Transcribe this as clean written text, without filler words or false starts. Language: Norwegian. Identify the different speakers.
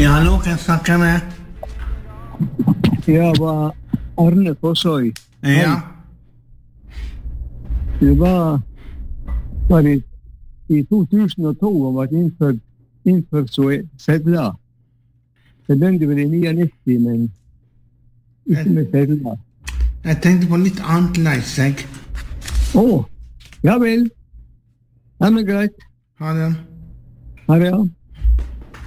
Speaker 1: Ja, hallo, kan jeg snakke med?
Speaker 2: Jeg var Arne Fossøy.
Speaker 1: Ja.
Speaker 2: Det var i 2002 og ble innført sedler. Det begynte vel i 99, men ikke med sedler.
Speaker 1: Jeg tenkte på litt annet leis, jeg.
Speaker 2: Ja vel. Ja, men greit.
Speaker 1: Ha det.
Speaker 2: Ha det, ja.